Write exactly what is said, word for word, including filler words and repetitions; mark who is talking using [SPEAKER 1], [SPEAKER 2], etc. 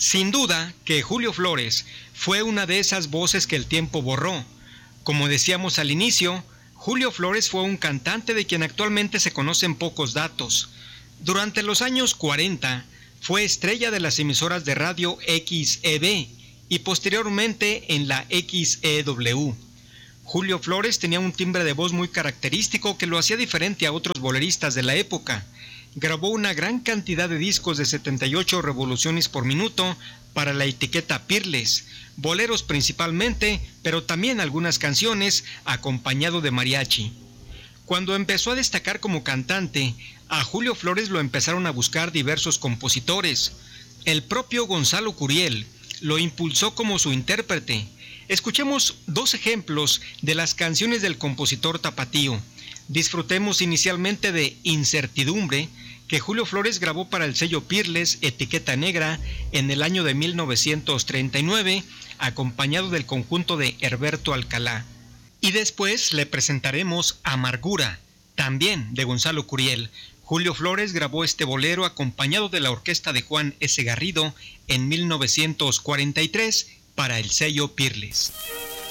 [SPEAKER 1] Sin duda que Julio Flores fue una de esas voces que el tiempo borró. Como decíamos al inicio, Julio Flores fue un cantante de quien actualmente se conocen pocos datos. Durante los años cuarenta fue estrella de las emisoras de radio X E B y posteriormente en la X E W. Julio Flores tenía un timbre de voz muy característico que lo hacía diferente a otros boleristas de la época. Grabó una gran cantidad de discos de setenta y ocho revoluciones por minuto para la etiqueta Peerless, boleros principalmente, pero también algunas canciones acompañado de mariachi. Cuando empezó a destacar como cantante, a Julio Flores lo empezaron a buscar diversos compositores. El propio Gonzalo Curiel lo impulsó como su intérprete. Escuchemos dos ejemplos de las canciones del compositor tapatío. Disfrutemos inicialmente de Incertidumbre, que Julio Flores grabó para el sello Peerless, etiqueta negra, en el año de mil novecientos treinta y nueve, acompañado del conjunto de Herberto Alcalá. Y después le presentaremos Amargura, también de Gonzalo Curiel. Julio Flores grabó este bolero acompañado de la orquesta de Juan S. Garrido en mil novecientos cuarenta y tres para el sello Peerless.